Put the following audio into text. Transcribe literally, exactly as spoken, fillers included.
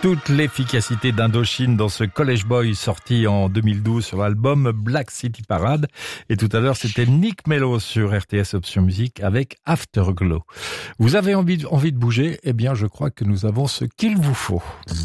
Toute l'efficacité d'Indochine dans ce College Boy sorti en deux mille douze sur l'album Black City Parade. Et tout à l'heure, c'était Nick Mello sur R T S Option Musique avec Afterglow. Vous avez envie, envie de bouger? Eh bien, je crois que nous avons ce qu'il vous faut.